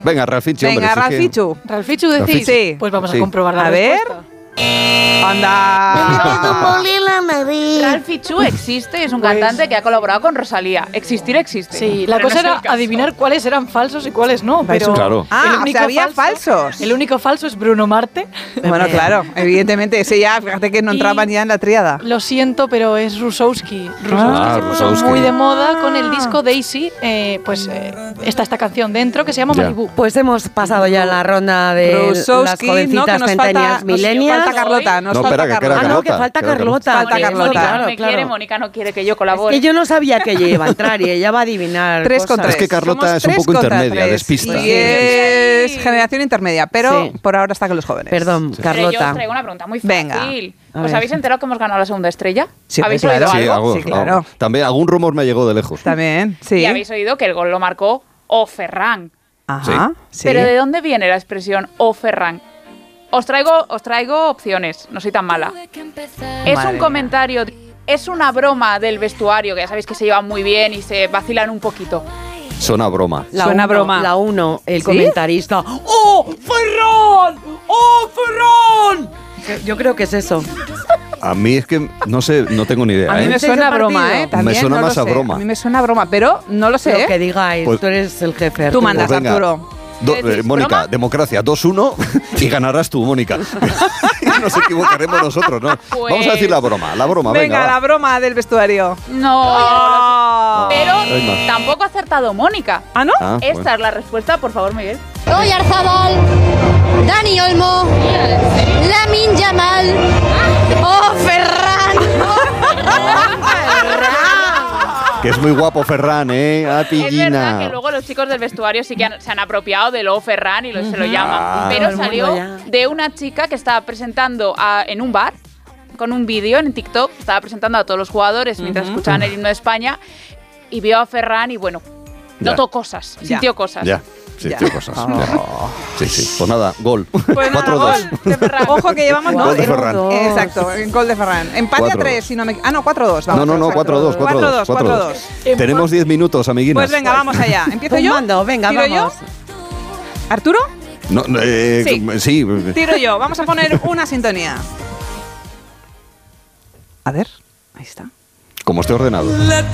Venga, Ralfichu, hombre. Venga, si es que- Ralfichu. ¿Ralfichu decís? Sí. Pues vamos Sí. a comprobar la A ver. respuesta. ¡Anda! Ralfichu existe, es un Pues- cantante que ha colaborado con Rosalía. Existir existe. Sí, la Pero cosa no es era el caso. adivinar cuáles eran falsos y cuáles no. Pero Claro. Ah, el o único sea, había falsos. El único falso es Bruno Marte. Bueno, claro, evidentemente. Ese ya, fíjate que no Y- entraban ya en la tríada. Lo siento, pero es Rusowski. Rusowski Ah, se puso Rusowski. muy de moda con el disco Daisy. Está esta canción dentro que se llama Ya. Malibu. Pues hemos pasado ya la ronda de las Rusowski, no, que jovencitas nos centenias falta, millennials. falta Carlota, nos No, falta espera, que Carlota. queda Ah, no, que falta Queda Carlota. Falta Porque Carlota. Mónica Claro, no me claro. quiere, Mónica no quiere que yo Es colabore. que yo no sabía que ella iba a entrar y ella va a adivinar. 3 cosas. contra 3. Es que Carlota Somos es un 3 poco contra intermedia, 3. despista. Y es generación intermedia, pero Sí. por ahora está con los jóvenes. Perdón, Pero yo os Carlota. traigo una pregunta muy Venga. fácil. A ¿Os ver. habéis enterado que hemos ganado la segunda estrella? Sí, ¿Habéis claro. oído Sí, algo? algo, Sí, claro. algo. También algún rumor me llegó de lejos. También, sí. Y habéis oído que el gol lo marcó O Ferran. Ajá, sí. Pero ¿de dónde viene la expresión O Ferran? Os traigo opciones, no soy tan mala. Es Madre un comentario, es una broma del vestuario, que ya sabéis que se llevan muy bien y se vacilan un poquito. Suena broma. Suena broma. La 1, el ¿Sí? comentarista. ¡Oh, Ferran! ¡Oh, Ferran! Yo creo que es eso. A mí es que, no sé, no tengo ni idea. A mí me ¿Seis suena de broma, partido? ¿eh? También suena no lo más a sé. broma. A mí me suena a broma, pero no lo sé, Lo que ¿eh? digáis, Pues- tú eres el jefe. Tú Arturo. mandas, Pues venga. Arturo. ¿Decís Mónica, broma? democracia 2-1 y ganarás tú, Mónica. Nos equivocaremos nosotros, ¿no? Pues- Vamos a decir la broma, Venga, va. la broma del vestuario. No, Oh. pero Hay más. tampoco ha acertado Mónica. ¿Ah, no? Ah, Esta bueno. es la respuesta, por favor, Miguel. Oyarzabal, Dani Olmo, Lamin Yamal, ¡Oh, Ferran! Que es muy guapo Ferran, ¿eh? A Es verdad que Pillina. luego los chicos del vestuario sí que se han apropiado de lo Ferran y se lo llaman. Ah. Pero Todo el salió mundo ya. de una chica que estaba presentando en un bar con un vídeo en TikTok. Estaba presentando a todos los jugadores mientras escuchaban el himno de España y vio a Ferran y bueno, Ya. notó cosas, Ya. sintió cosas. Ya, sí, Ya. tío, cosas. ya. Sí, sí. Pues nada, gol. Pues nada, 4-2. gol de Ferran. Ojo que llevamos... Gol de en- Ferran. Exacto, en gol de Ferran. Empate a 4-2. 3, si no me... Ah, no, 4-2. No, no, no, 4-2, 4-2. 4-2. Tenemos 10 minutos, amiguinas. Pues venga, vamos allá. ¿Empiezo yo? Tumbando, venga, ¿Tiro vamos. yo? ¿Arturo? No, sí. Tiro yo. Vamos a poner una sintonía. A ver, ahí está. Como esté ordenado.